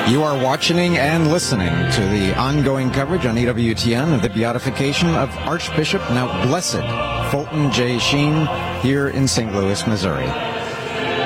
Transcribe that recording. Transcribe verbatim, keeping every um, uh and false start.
You are watching and listening to the ongoing coverage on E W T N of the beatification of Archbishop, now Blessed, Fulton J. Sheen, here in Saint Louis, Missouri.